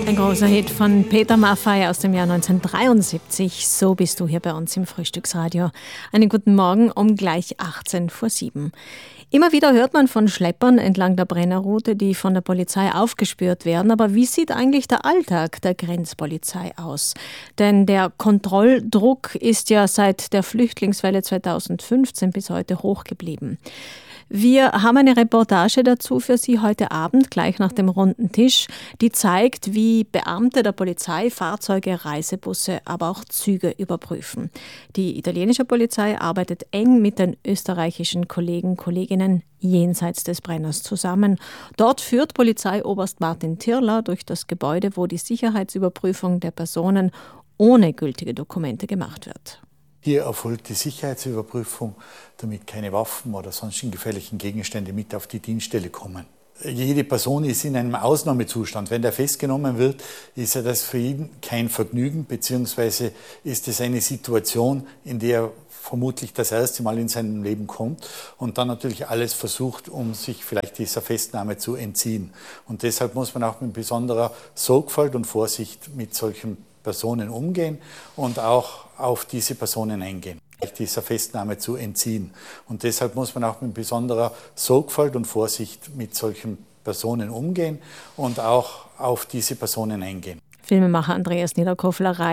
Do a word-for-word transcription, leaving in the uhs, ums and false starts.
Ein großer Hit von Peter Maffay aus dem Jahr neunzehnhundertdreiundsiebzig. So bist du hier bei uns im Frühstücksradio. Einen guten Morgen um gleich achtzehn vor sieben. Immer wieder hört man von Schleppern entlang der Brennerroute, die von der Polizei aufgespürt werden. Aber wie sieht eigentlich der Alltag der Grenzpolizei aus? Denn der Kontrolldruck ist ja seit der Flüchtlingswelle zweitausendfünfzehn bis heute hoch geblieben. Wir haben eine Reportage dazu für Sie heute Abend, gleich nach dem runden Tisch, die zeigt, wie Beamte der Polizei Fahrzeuge, Reisebusse, aber auch Züge überprüfen. Die italienische Polizei arbeitet eng mit den österreichischen Kollegen und Kolleginnen jenseits des Brenners zusammen. Dort führt Polizeioberst Martin Tirler durch das Gebäude, wo die Sicherheitsüberprüfung der Personen ohne gültige Dokumente gemacht wird. Hier erfolgt die Sicherheitsüberprüfung, damit keine Waffen oder sonstigen gefährlichen Gegenstände mit auf die Dienststelle kommen. Jede Person ist in einem Ausnahmezustand. Wenn der festgenommen wird, ist ja das für ihn kein Vergnügen, beziehungsweise ist es eine Situation, in der er vermutlich das erste Mal in seinem Leben kommt und dann natürlich alles versucht, um sich vielleicht dieser Festnahme zu entziehen. Und deshalb muss man auch mit besonderer Sorgfalt und Vorsicht mit solchen Personen umgehen und auch auf diese Personen eingehen, dieser Festnahme zu entziehen. Und deshalb muss man auch mit besonderer Sorgfalt und Vorsicht mit solchen Personen umgehen und auch auf diese Personen eingehen. Filmemacher Andreas Niederkoffler